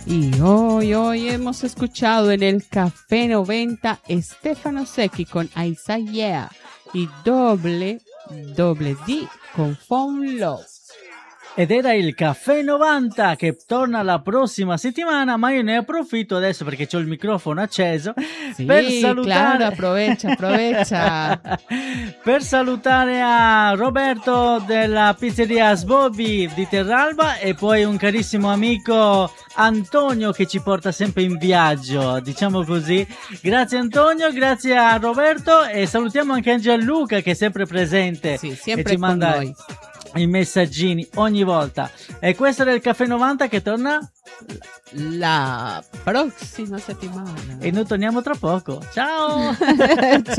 Y hoy hemos escuchado en el Café 90 Stefano Secchi con Isaiah y Double D con Phone Love. Ed era il Caffè 90 che torna la prossima settimana, ma io ne approfitto adesso perché ho il microfono acceso per salutare. Claro, aprovecha. Per salutare a Roberto della pizzeria Sbobbi di Terralba e poi un carissimo amico Antonio che ci porta sempre in viaggio, diciamo così. Grazie Antonio, grazie a Roberto e salutiamo anche Gianluca che è sempre presente, sì, sempre e ci manda noi i messaggini ogni volta. E questo era il Caffè 90 che torna la prossima settimana e noi torniamo tra poco. Ciao.